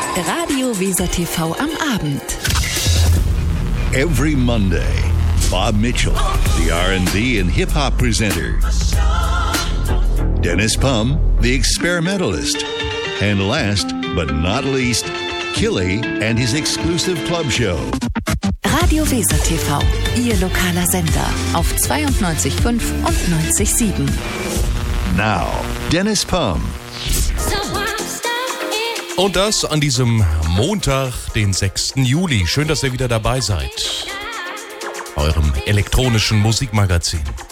Radio Weser TV am Abend. Every Monday, Bob Mitchell, the R&B and hip-hop presenter. Dennis Pum, the experimentalist. And last but not least, Killy and his exclusive club show. Radio Weser TV, Ihr lokaler Sender auf 92.5 und 90.7. Now, Dennis Pum. Und das an diesem Montag, den 6. Juli. Schön, dass ihr wieder dabei seid. Eurem elektronischen Musikmagazin.